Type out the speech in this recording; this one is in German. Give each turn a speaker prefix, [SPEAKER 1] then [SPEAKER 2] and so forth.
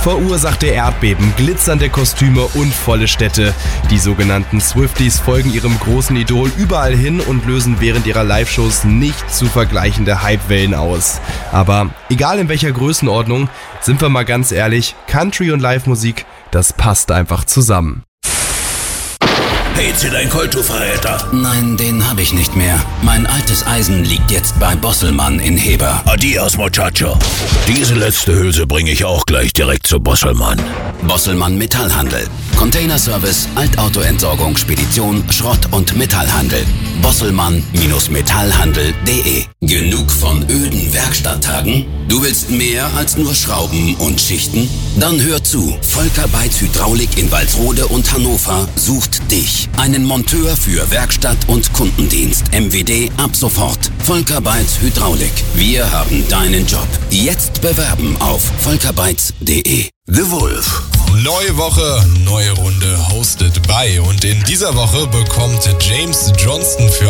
[SPEAKER 1] verursachte Erdbeben, glitzernde Kostüme und volle Städte. Die sogenannten Swifties folgen ihrem großen Idol überall hin und lösen während ihrer Live-Shows nicht zu vergleichende Hypewellen aus. Aber egal in welcher Größenordnung, sind wir mal ganz ehrlich, Country und Live-Musik, das passt einfach zusammen.
[SPEAKER 2] Hey, dein Colt, du Verräter.
[SPEAKER 3] Nein, den habe ich nicht mehr. Mein altes Eisen liegt jetzt bei Bosselmann in Heber.
[SPEAKER 2] Adios, Muchacho. Diese letzte Hülse bringe ich auch gleich direkt zu Bosselmann.
[SPEAKER 3] Bosselmann Metallhandel. Containerservice, Altautoentsorgung, Spedition, Schrott- und Metallhandel. Bosselmann-Metallhandel.de. Genug von öden Werkstatttagen? Du willst mehr als nur Schrauben und Schichten? Dann hör zu. Volker Beitz Hydraulik in Walsrode und Hannover sucht dich. Einen Monteur für Werkstatt und Kundendienst. MWD ab sofort. Volker Beitz Hydraulik. Wir haben deinen Job. Jetzt bewerben auf volkerbeitz.de.
[SPEAKER 2] The Wolf.
[SPEAKER 4] Neue Woche, neue Runde, hosted by. Und in dieser Woche bekommt James Johnston für